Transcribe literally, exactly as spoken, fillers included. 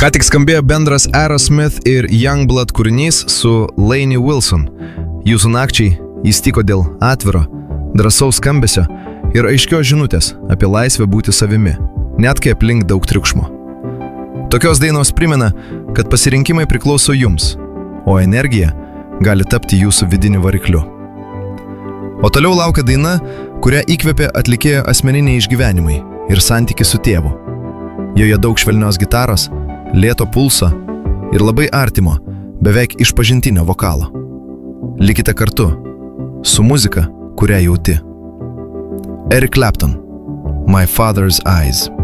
Ką tik skambėjo bendras Aerosmith ir Youngblood kūrinys su Lainey Wilson. Jūsų nakčiai jis tiko dėl atviro, drąsaus skambesio ir aiškios žinutės apie laisvę būti savimi, net kai aplink daug triukšmo. Tokios dainos primena, kad pasirinkimai priklauso jums, o energija gali tapti jūsų vidiniu varikliu. O toliau laukia daina, kurią įkvėpė atlikėjo asmeniniai išgyvenimai ir santykis su tėvu. Joje daug švelnios gitaros, lėto pulso ir labai artimo, beveik išpažintinio vokalo. Likite kartu su muzika, kurią jauti. Eric Clapton, My Father's Eyes.